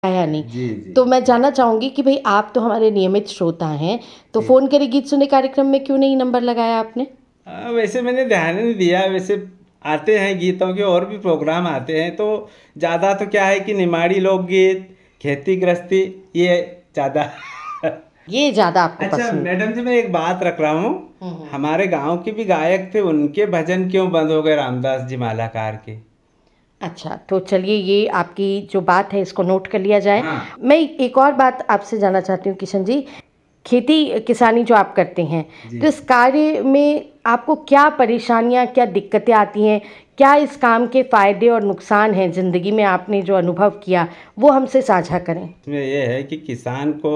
आया नहीं। जी जी। तो मैं जानना चाहूँगी कि भई आप तो हमारे नियमित श्रोता हैं, तो जी। फ़ोन करे गीत सुने कार्यक्रम में क्यों नहीं नंबर लगाया आपने? वैसे मैंने ध्यान नहीं दिया। वैसे आते हैं गीतों के और भी प्रोग्राम आते हैं, तो ज़्यादा तो क्या है कि निमाड़ी लोकगीत, खेती गृहस्थी, ये ज़्यादा। ये ज़्यादा आपको अच्छा पसंद। मैडम जी, मैं एक बात रख रहा हूँ। हुँ। हमारे गांव के भी गायक थे, उनके भजन क्यों बंद हो गए रामदास जी मालाकार के? अच्छा, तो चलिए ये आपकी जो बात है इसको नोट कर लिया जाए। हाँ मैं एक और बात आपसे जानना चाहती हूँ किशन जी, खेती किसानी जो आप करते हैं, जी। तो इस कार्य में आपको क्या परेशानियाँ, क्या दिक्कतें आती हैं? क्या इस काम के फ़ायदे और नुकसान हैं ज़िंदगी में आपने जो अनुभव किया, वो हमसे साझा करें? इसमें यह है कि किसान को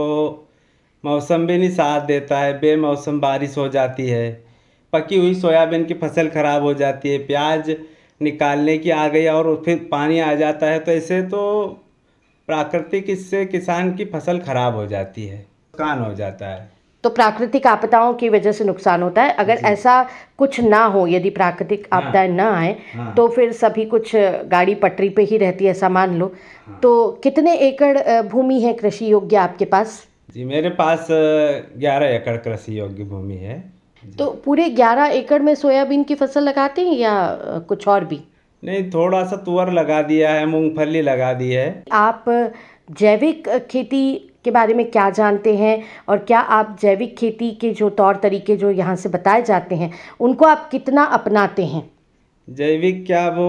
मौसम भी नहीं साथ देता है, बेमौसम बारिश हो जाती है, पकी हुई सोयाबीन की फसल खराब हो जाती है, प्याज निकालने की आ गई और फिर पानी आ जाता है, तो ऐसे तो प्राकृतिक इससे किसान की फसल खराब हो जाती है, नुकसान हो जाता है। तो प्राकृतिक आपदाओं की वजह से नुकसान होता है। अगर जी। ऐसा कुछ ना हो, यदि प्राकृतिक हाँ आपदाएँ ना आएँ, हाँ तो फिर सभी कुछ गाड़ी पटरी पे ही रहती है, ऐसा मान लो। हाँ। तो कितने एकड़ भूमि है कृषि योग्य आपके पास? जी, मेरे पास 11 एकड़ कृषि योग्य भूमि है। तो जी। पूरे 11 एकड़ में सोयाबीन की फसल लगाते हैं या कुछ और भी? नहीं, थोड़ा सा तुअर लगा दिया है, मूंगफली लगा दी है। आप जैविक खेती के बारे में क्या जानते हैं और क्या आप जैविक खेती के जो तौर तरीके जो यहाँ से बताए जाते हैं, उनको आप कितना अपनाते हैं? जैविक क्या, वो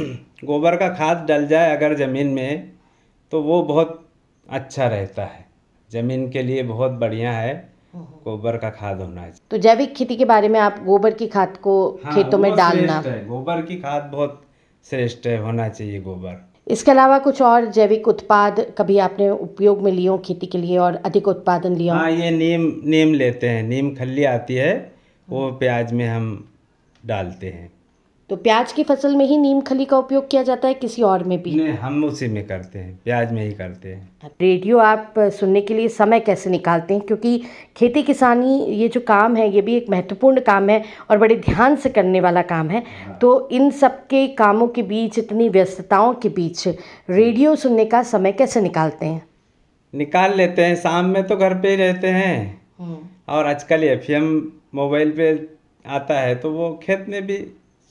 गोबर का खाद डल जाए अगर ज़मीन में, तो वो बहुत अच्छा रहता है, ज़मीन के लिए बहुत बढ़िया है, गोबर का खाद होना चाहिए। तो जैविक खेती के बारे में आप गोबर की खाद को हाँ, खेतों में वो डालना, श्रेष्ठ है, गोबर की खाद बहुत श्रेष्ठ है, होना चाहिए गोबर। इसके अलावा कुछ और जैविक उत्पाद कभी आपने उपयोग में लिए हों खेती के लिए और अधिक उत्पादन लिया हो? हाँ, ये नीम नीम लेते हैं, नीम खल्ली आती है, वो प्याज में हम डालते हैं। तो प्याज की फसल में ही नीम खली का उपयोग किया जाता है, किसी और में भी? नहीं, हम उसी में करते हैं, प्याज में ही करते हैं। रेडियो आप सुनने के लिए समय कैसे निकालते हैं? क्योंकि खेती किसानी ये जो काम है, ये भी एक महत्वपूर्ण काम है और बड़े ध्यान से करने वाला काम है। तो इन सब के कामों के बीच, इतनी व्यस्तताओं के बीच रेडियो सुनने का समय कैसे निकालते हैं? निकाल लेते हैं, शाम में तो घर पे ही रहते हैं, और आजकल एफएम मोबाइल पे आता है, तो वो खेत में भी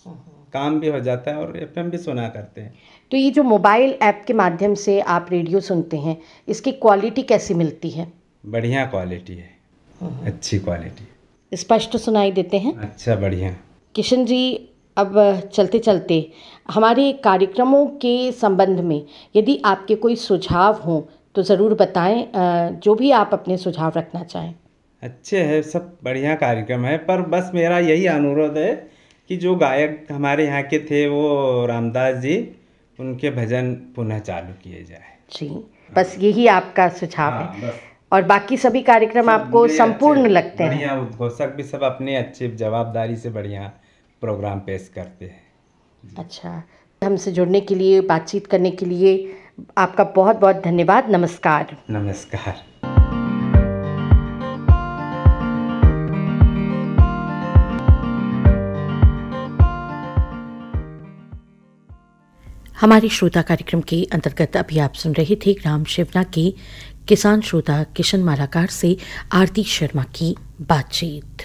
काम भी हो जाता है और एफएम भी सुना करते हैं। तो ये जो मोबाइल ऐप के माध्यम से आप रेडियो सुनते हैं, इसकी क्वालिटी कैसी मिलती है? बढ़िया क्वालिटी है, अच्छी क्वालिटी। स्पष्ट सुनाई देते हैं? अच्छा, बढ़िया। किशन जी, अब चलते चलते हमारे कार्यक्रमों के संबंध में यदि आपके कोई सुझाव हों तो ज़रूर बताएं, जो भी आप अपने सुझाव रखना चाहें। अच्छे है, सब बढ़िया कार्यक्रम है, पर बस मेरा यही अनुरोध है कि जो गायक हमारे यहाँ के थे वो रामदास जी, उनके भजन पुनः चालू किए जाए। जी, बस यही आपका सुझाव है। हाँ बस। और बाकी सभी कार्यक्रम सब आपको बुरे संपूर्ण अच्छे, लगते हैं? बढ़िया उद्घोषक भी सब अपने अच्छे जवाबदारी से बढ़िया प्रोग्राम पेश करते हैं। अच्छा, हमसे जुड़ने के लिए, बातचीत करने के लिए आपका बहुत बहुत धन्यवाद। नमस्कार। नमस्कार। हमारे श्रोता कार्यक्रम के अंतर्गत अभी आप सुन रहे थे ग्राम शिवना के किसान श्रोता किशन मालाकार से आरती शर्मा की बातचीत।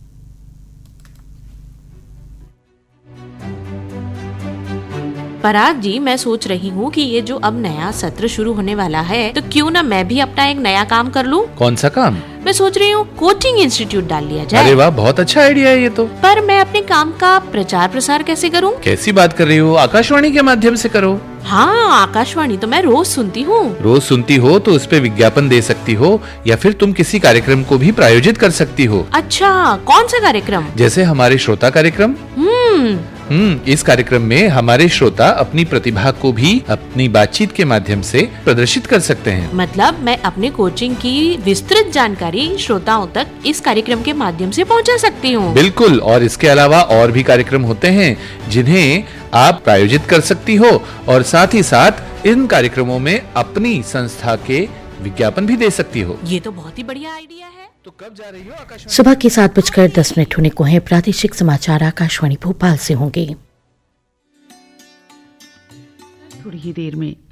पराग जी, मैं सोच रही हूँ कि ये जो अब नया सत्र शुरू होने वाला है, तो क्यों ना मैं भी अपना एक नया काम कर लूँ। कौन सा काम? मैं सोच रही हूँ कोचिंग इंस्टीट्यूट डाल लिया जाए। अरे वाह, बहुत अच्छा आइडिया है ये तो। पर मैं अपने काम का प्रचार प्रसार कैसे करूँ? कैसी बात कर रही हो? आकाशवाणी के माध्यम से करो। हाँ, आकाशवाणी तो मैं रोज सुनती हूँ। रोज सुनती हो तो उस पे विज्ञापन दे सकती हो, या फिर तुम किसी कार्यक्रम को भी प्रायोजित कर सकती हो। अच्छा, कौन सा कार्यक्रम? जैसे हमारे श्रोता कार्यक्रम। इस कार्यक्रम में हमारे श्रोता अपनी प्रतिभा को भी अपनी बातचीत के माध्यम से प्रदर्शित कर सकते हैं। मतलब मैं अपने कोचिंग की विस्तृत जानकारी श्रोताओं तक इस कार्यक्रम के माध्यम से पहुंचा सकती हूँ। बिल्कुल, और इसके अलावा और भी कार्यक्रम होते हैं जिन्हें आप प्रायोजित कर सकती हो, और साथ ही साथ इन कार्यक्रमों में अपनी संस्था के विज्ञापन भी दे सकती हो। ये तो बहुत ही बढ़िया आइडिया है। तो कब जा रही हो आकाशवाणी? सुबह के 7:10 होने को हैं। प्रादेशिक समाचार आकाशवाणी भोपाल से होंगे। थोड़ी ही देर में